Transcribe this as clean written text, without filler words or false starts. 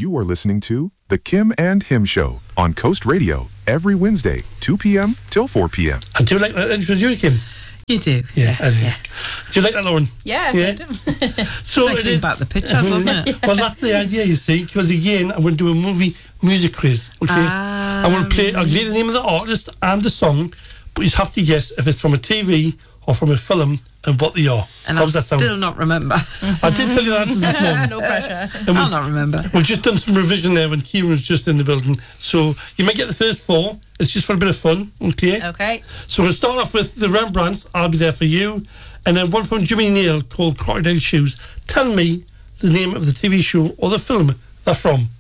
You are listening to The Kim and Him Show on Coast Radio every Wednesday, 2 p.m. till 4 p.m. And do you like that intro, do you, Kim? You do. Yeah, I do. Yeah. Do you like that, Lauren? Yeah. So Like it is about the pictures, wasn't it? Well, that's the idea, you see, because again, I'm going to do a movie music quiz, okay? I'm going to play, I'll give you the name of the artist and the song, but you have to guess if it's from a TV or from a film and what they are. And How I'll does that sound? still not remember. I did tell you the answers this morning. No pressure. I'll not remember. We've just done some revision there when Kieran was just in the building. So you might get the first four. It's just for a bit of fun, okay? Okay. So we'll start off with the Rembrandts, I'll Be There For You, and then one from Jimmy Neal called Crocodile Shoes. Tell me the name of the TV show or the film they're from.